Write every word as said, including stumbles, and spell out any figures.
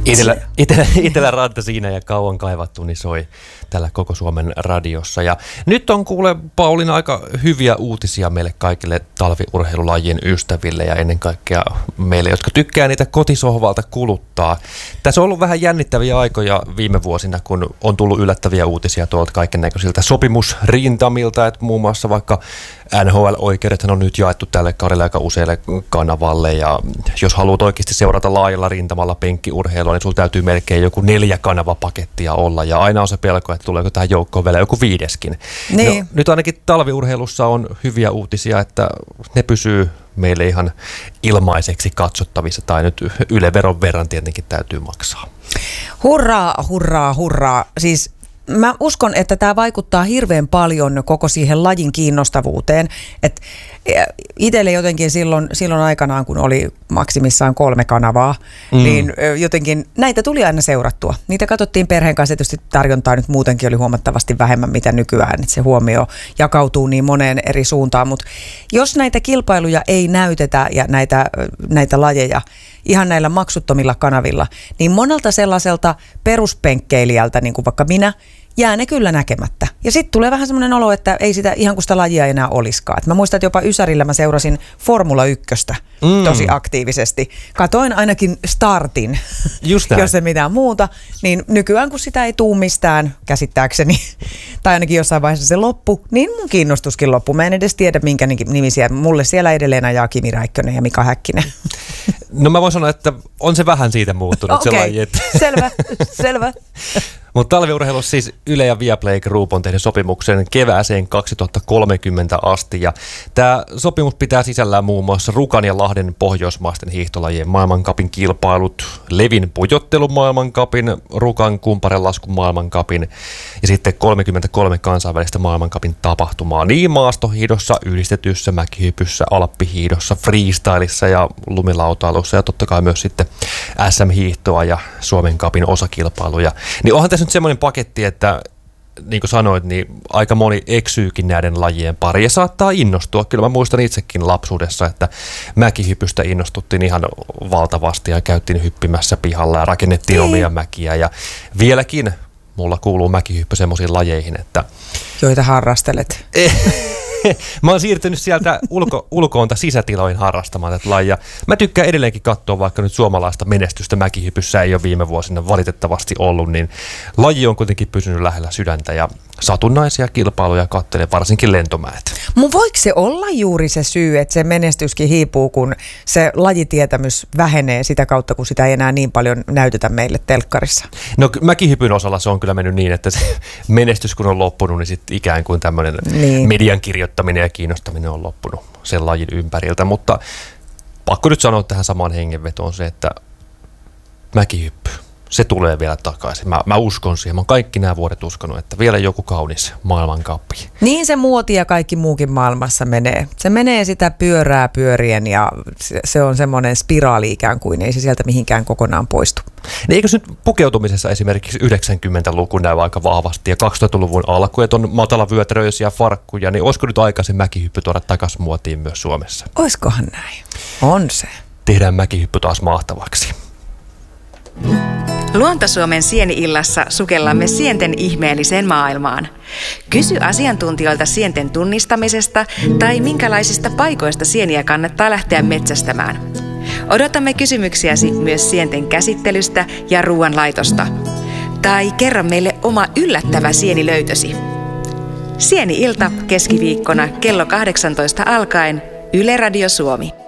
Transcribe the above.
Itelä, itelä, Iteläranta siinä ja kauan kaivattu, niin soi tällä koko Suomen radiossa. Ja nyt on kuule Pauliina aika hyviä uutisia meille kaikille talviurheilulajien ystäville ja ennen kaikkea meille, jotka tykkää niitä kotisohvalta kuluttaa. Tässä on ollut vähän jännittäviä aikoja viime vuosina, kun on tullut yllättäviä uutisia tuolta kaikennäköisiltä sopimusrintamilta, että muun muassa vaikka N H L-oikeudethan on nyt jaettu tälle kaudelle aika useille kanavalle ja jos haluat oikeasti seurata laajalla rintamalla penkkiurheilua, niin sulla täytyy melkein joku neljä kanavapakettia olla ja aina on se pelko, että tuleeko tähän joukkoon vielä joku viideskin. Niin. No, nyt ainakin talviurheilussa on hyviä uutisia, että ne pysyy meille ihan ilmaiseksi katsottavissa tai nyt Yle-veron verran tietenkin täytyy maksaa. Hurraa, hurraa, hurraa. Siis mä uskon, että tämä vaikuttaa hirveän paljon koko siihen lajin kiinnostavuuteen. Et itselle jotenkin silloin, silloin aikanaan, kun oli maksimissaan kolme kanavaa, mm. niin jotenkin näitä tuli aina seurattua. Niitä katsottiin perheen kanssa, tietysti tarjontaa nyt muutenkin oli huomattavasti vähemmän mitä nykyään, että se huomio jakautuu niin moneen eri suuntaan. Mutta jos näitä kilpailuja ei näytetä ja näitä, näitä lajeja ihan näillä maksuttomilla kanavilla, niin monelta sellaiselta peruspenkkeilijältä, niin kuin vaikka minä, jää ne kyllä näkemättä. Ja sitten tulee vähän semmoinen olo, että ei sitä ihan kuin sitä lajia enää olisikaan. Et mä muistan, että jopa Ysärillä mä seurasin Formula ykköstä mm. tosi aktiivisesti. Katoin ainakin startin, jos ei mitään muuta. Niin nykyään kun sitä ei tuu mistään käsittääkseni, tai ainakin jossain vaiheessa se loppu, niin mun kiinnostuskin loppu. Mä en edes tiedä minkä nimisiä. Mulle siellä edelleen ajaa Kimi Räikkönen ja Mika Häkkinen. No mä voin sanoa, että on se vähän siitä muuttunut se laji. Okei, selvä, selvä. Mutta talviurheilussa siis Yle ja Viaplay Group on tehnyt sopimuksen kevääseen kaksituhattakolmekymmentä asti. Ja tämä sopimus pitää sisällään muun muassa Rukan ja Lahden pohjoismaisten hiihtolajien maailmancupin kilpailut, Levin pujottelun maailmancupin, Rukan kumparenlaskun maailmancupin ja sitten kolmekymmentäkolme kansainvälistä maailmancupin tapahtumaa niin maastohiidossa, yhdistetyssä, mäkihypyssä, alppihiidossa, freestylissa ja lumilautailussa ja totta kai myös sitten S M-hiihtoa ja Suomen cupin osakilpailuja. Niin onhan tässä nyt semmoinen paketti, että niin kuin sanoit, niin aika moni eksyykin näiden lajien pari ja saattaa innostua. Kyllä mä muistan itsekin lapsuudessa, että mäkihypystä innostuttiin ihan valtavasti ja käytiin hyppimässä pihalla ja rakennettiin Ei. omia mäkiä. Ja vieläkin mulla kuuluu mäkihyppy semmoisiin lajeihin, että joita harrastelet. Mä oon siirtynyt sieltä ulko, ulkoonta sisätiloihin harrastamaan tätä lajia. Mä tykkään edelleenkin katsoa, vaikka nyt suomalaista menestystä mäkihypyssä ei ole viime vuosina valitettavasti ollut, niin laji on kuitenkin pysynyt lähellä sydäntä ja satunnaisia kilpailuja katselen, varsinkin lentomäet. Mun voiko se olla juuri se syy, että se menestyskin hiipuu, kun se lajitietämys vähenee sitä kautta, kun sitä ei enää niin paljon näytetä meille telkkarissa? No mäkihypyn osalla se on kyllä mennyt niin, että se menestys kun on loppunut, niin sitten ikään kuin tämmöinen niin. median kirjoittaminen ja kiinnostaminen on loppunut sen lajin ympäriltä, mutta pakko nyt sanoa tähän samaan hengenvetoon se, että mäkihyppy, se tulee vielä takaisin. Mä, mä uskon siihen. Mä oon kaikki nämä vuodet uskonut, että vielä joku kaunis maailmankappi. Niin se muoti ja kaikki muukin maailmassa menee. Se menee sitä pyörää pyörien ja se, se on semmoinen spiraali ikään kuin. Ei se sieltä mihinkään kokonaan poistu. Niin eikö nyt pukeutumisessa esimerkiksi yhdeksänkymmentäluku näy aika vahvasti ja kaksituhattaluvun alku, että on matalavyötäröisiä farkkuja, niin olisiko nyt aikaisin mäkihyppy tuoda takaisin muotiin myös Suomessa? Oiskohan näin? On se. Tehdään mäkihyppy taas mahtavaksi. Luontosuomen Sieni-illassa sukellamme sienten ihmeelliseen maailmaan. Kysy asiantuntijoilta sienten tunnistamisesta tai minkälaisista paikoista sieniä kannattaa lähteä metsästämään. Odotamme kysymyksiäsi myös sienten käsittelystä ja ruoanlaitosta. Tai kerro meille oma yllättävä sienilöytösi. Sieni-ilta keskiviikkona kello kahdeksantoista alkaen Yle Radio Suomi.